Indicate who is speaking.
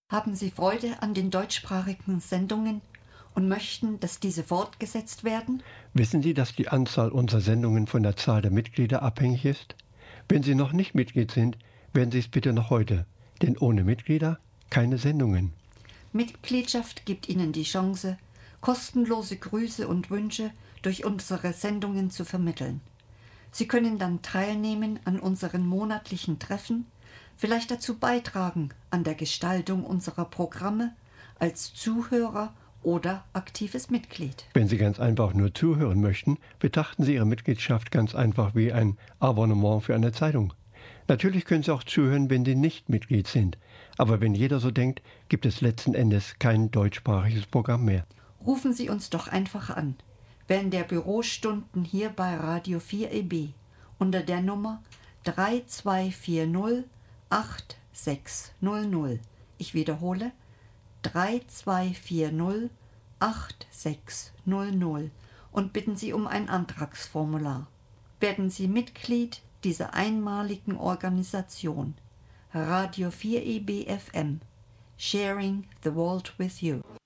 Speaker 1: Haben Sie Freude an den deutschsprachigen Sendungen und möchten, dass diese fortgesetzt werden?
Speaker 2: Wissen Sie, dass die Anzahl unserer Sendungen von der Zahl der Mitglieder abhängig ist? Wenn Sie noch nicht Mitglied sind, werden Sie es bitte noch heute, denn ohne Mitglieder keine Sendungen.
Speaker 1: Mitgliedschaft gibt Ihnen die Chance, kostenlose Grüße und Wünsche durch unsere Sendungen zu vermitteln. Sie können dann teilnehmen an unseren monatlichen Treffen, vielleicht dazu beitragen an der Gestaltung unserer Programme als Zuhörer oder aktives Mitglied.
Speaker 2: Wenn Sie ganz einfach nur zuhören möchten, betrachten Sie Ihre Mitgliedschaft ganz einfach wie ein Abonnement für eine Zeitung. Natürlich können Sie auch zuhören, wenn Sie nicht Mitglied sind. Aber wenn jeder so denkt, gibt es letzten Endes kein deutschsprachiges Programm mehr.
Speaker 1: Rufen Sie uns doch einfach an, während der Bürostunden hier bei Radio 4EB unter der Nummer 3240 8600. Ich wiederhole, 3240 8600 und bitten Sie um ein Antragsformular. Werden Sie Mitglied dieser einmaligen Organisation. Radio 4EB FM. Sharing the world with you.